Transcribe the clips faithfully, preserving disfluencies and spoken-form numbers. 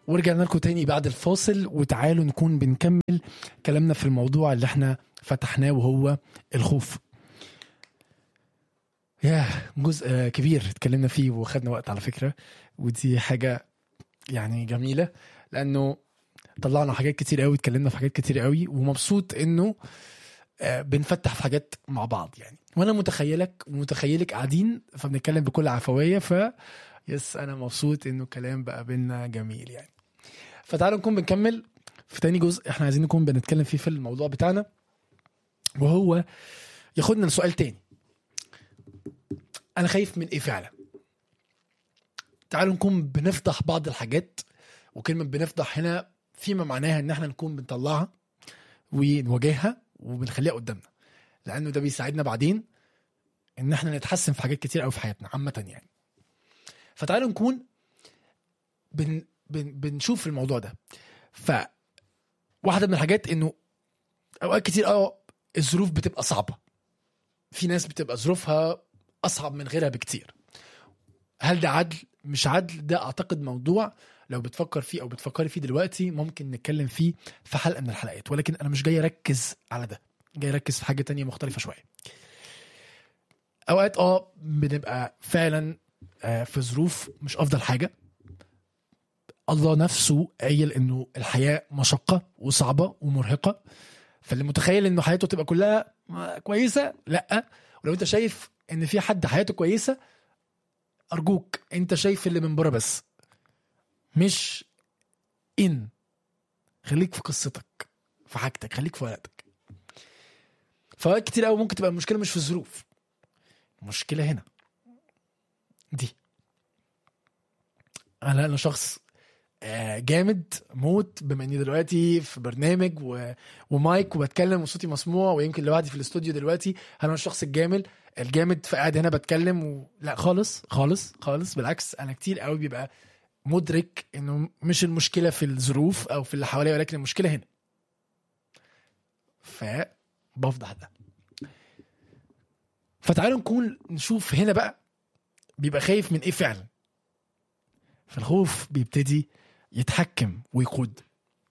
ورجعنا لكم تاني بعد الفاصل، وتعالوا نكون بنكمل كلامنا في الموضوع اللي احنا فتحناه وهو الخوف. يا جزء كبير اتكلمنا فيه وخدنا وقت على فكرة، ودي حاجة يعني جميلة لأنه طلعنا حاجات كتير قوي، اتكلمنا في حاجات كتير قوي، ومبسوط انه بنفتح في حاجات مع بعض يعني. وانا متخيلك ومتخيلك قاعدين فبنتكلم بكل عفوية، ف يس انا مبسوط انه الكلام بقى بينا جميل يعني. فتعالوا نكون بنكمل في تاني جزء احنا عايزين نكون بنتكلم فيه في الموضوع بتاعنا، وهو ياخدنا لسؤال تاني: انا خايف من ايه فعلا؟ تعالوا نكون بنفضح بعض الحاجات، وكلمة بنفضح هنا فيما معناها ان احنا نكون بنطلعها ونواجهها وبنخليها قدامنا، لانه ده بيساعدنا بعدين ان احنا نتحسن في حاجات كتير قوي في حياتنا عامة يعني. فتعالوا نكون بن بن بنشوف الموضوع ده. فواحدة من الحاجات انه اوقات كتير اه الظروف بتبقى صعبة، في ناس بتبقى ظروفها اصعب من غيرها بكتير. هل ده عدل؟ مش عدل. ده اعتقد موضوع لو بتفكر فيه او بتفكري فيه دلوقتي ممكن نتكلم فيه في حلقة من الحلقات، ولكن انا مش جاي اركز على ده، جاي اركز في حاجة تانية مختلفة شوية. اوقات اه بنبقى فعلا آه في ظروف مش افضل حاجة. الله نفسه قايل انه الحياة مشقة وصعبة ومرهقة، فاللي متخيل انه حياته تبقى كلها كويسة لا. ولو انت شايف ان في حد حياته كويسة، ارجوك انت شايف اللي من بره بس، مش ان خليك في قصتك، في حاجتك، خليك في ورقتك. فوقت كتير قوي ممكن تبقى المشكلة مش في الظروف، المشكلة هنا دي. انا انا شخص جامد موت بما اني دلوقتي في برنامج و... ومايك وبتكلم وصوتي مسموع، ويمكن لوحدي في الاستوديو دلوقتي. انا الشخص الجامد الجامد فقاعد هنا بتكلم و... لا خالص خالص خالص، بالعكس انا كتير قوي بيبقى مدرك انه مش المشكلة في الظروف او في اللي حواليا، ولكن المشكلة هنا. فبفضح ده. فتعالوا نكون نشوف هنا بقى بيبقى خايف من ايه فعلا. فالخوف بيبتدي يتحكم ويقود.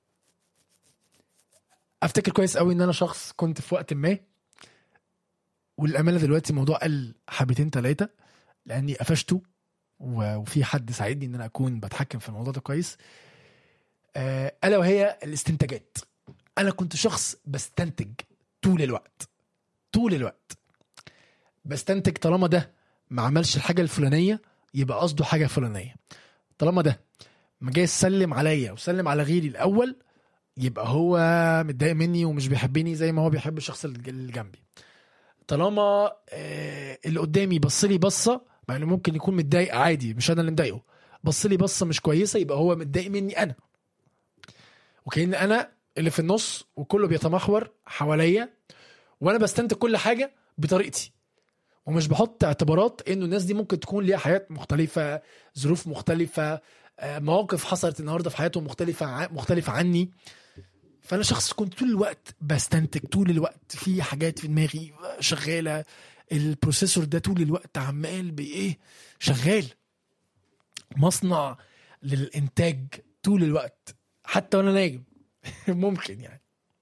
افتكر كويس قوي ان انا شخص كنت في وقت ما، والامانه دلوقتي الموضوع قل حبتين ثلاثه لاني قفشته وفي حد ساعدني ان انا اكون بتحكم في الموضوع ده كويس. آه الا وهي الاستنتاجات. انا كنت شخص بستنتج طول الوقت طول الوقت بستنتج. طالما ده ما عملش الحاجه الفلانيه يبقى قصده حاجه فلانيه. طالما ده ما جاي يسلم عليا وسلم على غيري الاول يبقى هو متضايق مني ومش بيحبني زي ما هو بيحب الشخص اللي جنبي. طالما آه اللي قدامي بصلي بصه، مع انه ممكن يكون متضايق عادي مش انا اللي مضايقه، بصلي بصه مش كويسه يبقى هو متضايق مني انا. وكأن انا اللي في النص وكله بيتمحور حواليا، وانا بستنتج كل حاجه بطريقتي ومش بحط اعتبارات انه الناس دي ممكن تكون ليها حياة مختلفة، ظروف مختلفة، مواقف حصلت النهاردة في حياتهم مختلفة مختلفة عني. فأنا شخص كنت طول الوقت بستنتج، طول الوقت في حاجات في دماغي شغالة، البروسيسور ده طول الوقت عمال بإيه شغال، مصنع للإنتاج طول الوقت حتى وأنا نايم ممكن يعني.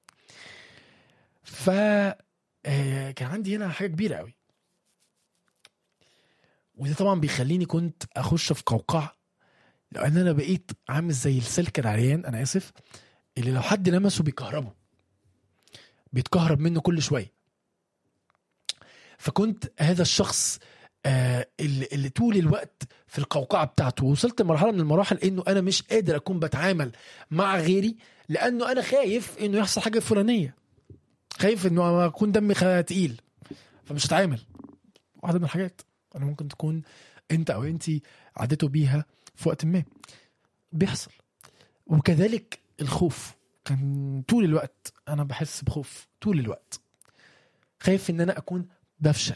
فكان عندي هنا حاجة كبيرة قوي، وده طبعا بيخليني كنت اخش في قوقعة، لان انا بقيت عامل زي السلك العريان، انا اسف، اللي لو حد لمسه بيكهربه، بيتكهرب منه كل شوية. فكنت هذا الشخص آه اللي, اللي طول الوقت في القوقعة بتاعته. وصلت لمرحلة من المراحل انه انا مش قادر اكون بتعامل مع غيري، لانه انا خايف انه يحصل حاجة فلانية، خايف انه اكون دمي تقيل فمش هتعامل. واحدة من الحاجات انا ممكن تكون انت او انتي عدتوا بيها في وقت ما بيحصل. وكذلك الخوف، كان طول الوقت انا بحس بخوف طول الوقت، خايف ان انا اكون بفشل.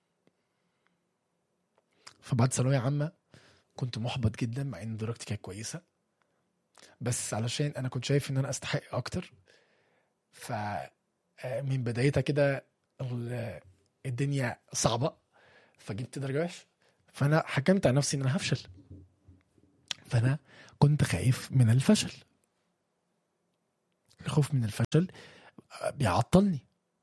فبعد ثانوية عامة كنت محبط جدا مع ان درجتي كانت كويسة، بس علشان انا كنت شايف ان انا استحق اكتر. فمن بدايتها كده الدنيا صعبة، فجبت درجة وحشة، فانا حكمت على نفسي ان انا هفشل. فانا كنت خايف من الفشل. الخوف من الفشل بيعطلني.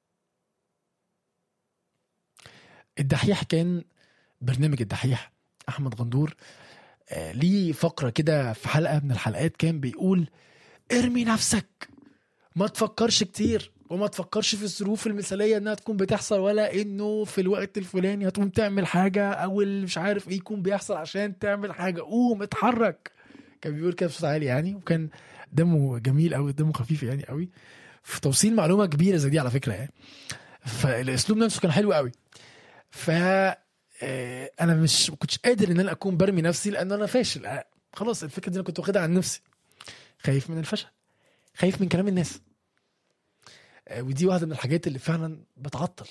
الدحيح كان برنامج الدحيح احمد غندور آه ليه فقرة كده في حلقة من الحلقات كان بيقول ارمي نفسك، ما تفكرش كتير وما تفكرش في الظروف المثالية انها تكون بتحصل، ولا انه في الوقت الفلاني هتقوم تعمل حاجة او مش عارف ايه يكون بيحصل عشان تعمل حاجة. قوم اتحرك. كان بيقول كده بصوت عالي يعني، وكان دمه جميل قوي، دمه خفيف يعني قوي في توصيل معلومة كبيرة زي دي على فكرة يعني. فالاسلوب نفسه كان حلو قوي. ف انا مش كنتش قادر ان انا اكون برمي نفسي لان انا فاشل. خلاص الفكرة دي انا كنت واخدها عن نفسي. خايف من الفشل، خايف من كلام الناس. ودي واحدة من الحاجات اللي فعلا بتعطل.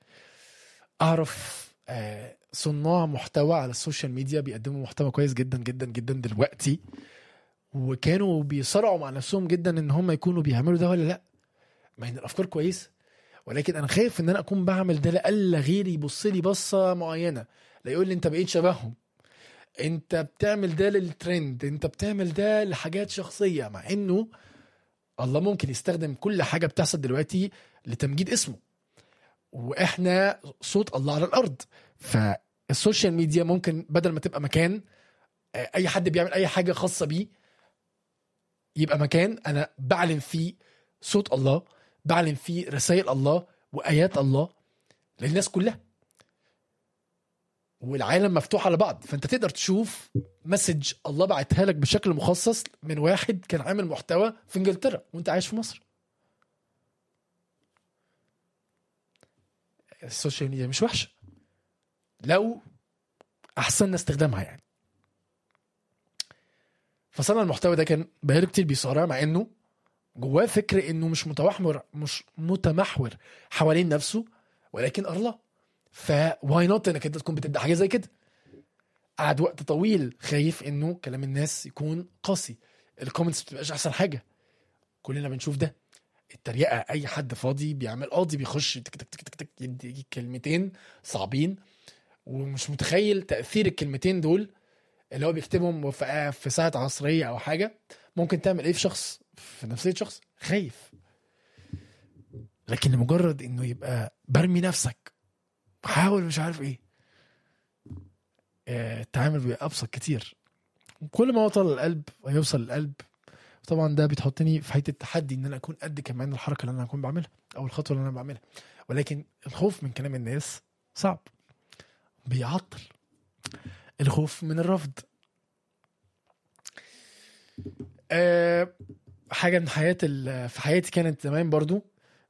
اعرف صناع محتوى على السوشيال ميديا بيقدموا محتوى كويس جدا جدا جدا دلوقتي، وكانوا بيصارعوا مع نفسهم جدا ان هم يكونوا بيعملوا ده ولا لا، مع ان الافكار كويسه، ولكن انا خايف ان انا اكون بعمل ده لألا غيري يبص لي بصه معينه، لا يقول لي انت بقيت شبههم، انت بتعمل ده للترند، انت بتعمل ده لحاجات شخصيه، مع انه الله ممكن يستخدم كل حاجه بتحصل دلوقتي لتمجيد اسمه، واحنا صوت الله على الارض. فالسوشيال ميديا ممكن بدل ما تبقى مكان اي حد بيعمل اي حاجه خاصه بيه، يبقى مكان انا بعلن فيه صوت الله، بعلن فيه رسائل الله وايات الله للناس كلها، والعالم مفتوح على بعض. فانت تقدر تشوف مسج الله بعتها لك بشكل مخصص من واحد كان عامل محتوى في انجلترا وانت عايش في مصر. السوشيال ميديا مش وحشه لو احسن استخدامها يعني. فصنع المحتوى ده كان بقاله كتير بيصارع، مع انه جواه فكر انه مش متمحور مش متمحور حوالين نفسه ولكن الله. فواي نوت انك انت تكون بتبدا حاجه زي كده. قعد وقت طويل خايف انه كلام الناس يكون قاسي، الكومنتس بتبقاش احسن حاجه، كلنا بنشوف ده، التريقه، اي حد فاضي بيعمل قاضي بيخش تك تك تك تك يدي كلمتين صعبين ومش متخيل تاثير الكلمتين دول اللي هو بيكتبهم في ساعه عصريه او حاجه ممكن تعمل ايه في شخص، في نفسيه شخص خايف. لكن لمجرد انه يبقى برمي نفسك حاول مش عارف ايه، التعامل بيبقى ابسط كتير. كل ما وصل للقلب هيوصل للقلب. طبعا ده بتحطني في حته التحدي ان انا اكون قد كمان الحركه اللي انا اكون بعملها او الخطوه اللي انا بعملها، ولكن الخوف من كلام الناس صعب بيعطل. الخوف من الرفض أه حاجه من حياه في حياتي كانت زمان برضو،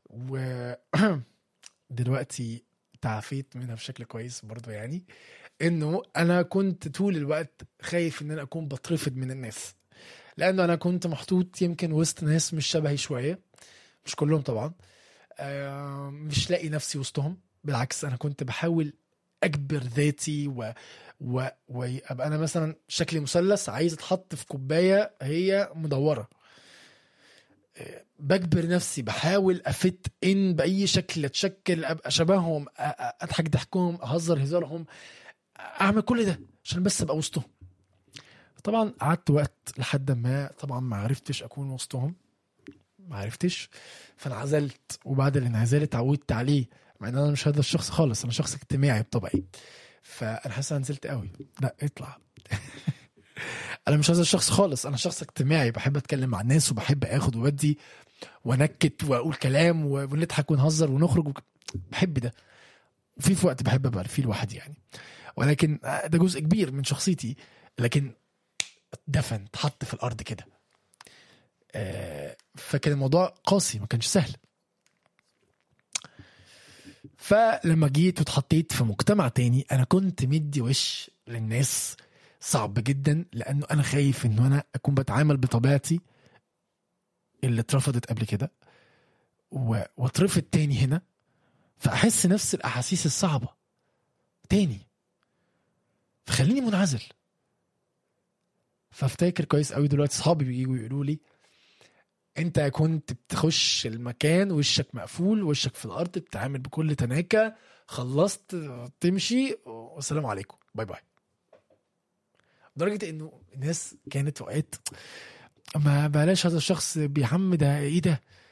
ودلوقتي تعافيت منها بشكل كويس برضو، يعني انه انا كنت طول الوقت خايف ان انا اكون بترفض من الناس، لانه انا كنت محطوط يمكن وسط ناس مش شبهي شويه، مش كلهم طبعا، مش لاقي نفسي وسطهم. بالعكس انا كنت بحاول اجبر ذاتي و... و... وابقى انا مثلا شكلي مثلث عايز اتحط في كوبايه هي مدوره، بجبر نفسي، بحاول افت ان باي شكل اتشكل ابقى شبههم، اضحك ضحكهم، اهزر هزارهم، اعمل كل ده عشان بس ابقى وسطهم. طبعا قعدت وقت لحد ما طبعا ما عرفتش اكون وسطهم، ما عرفتش، فانعزلت، وبعد الانعزال اتعودت عليه، مع ان انا مش هذا الشخص خالص، انا شخص اجتماعي بطبعي. فانا حاسس انا نزلت قوي، لا اطلع انا مش هذا الشخص خالص، انا شخص اجتماعي، بحب اتكلم مع الناس وبحب اخد وودي ونكت واقول كلام ونضحك ونهزر ونخرج وك... بحب ده. وفي في وقت بحب ابقى فيه لوحدي يعني، ولكن ده جزء كبير من شخصيتي، لكن دفن تحط في الارض كده. فكان الموضوع قاسي، ما كانش سهل. فلما جيت واتحطيت في مجتمع تاني انا كنت مدي وش للناس صعب جدا، لانه انا خايف انه انا اكون بتعامل بطبيعتي اللي اترفضت قبل كده واترفض تاني هنا، فاحس نفس الاحاسيس الصعبة تاني، فخليني منعزل. فافتكر كويس قوي دلوقتي صحابي بييجوا يقولوا لي انت كنت بتخش المكان وشك مقفول، وشك في الارض، بتتعامل بكل تناكة، خلصت تمشي والسلام عليكم باي باي. لدرجه انه الناس كانت وقت ما بلاش هذا الشخص بيحمد ايه ده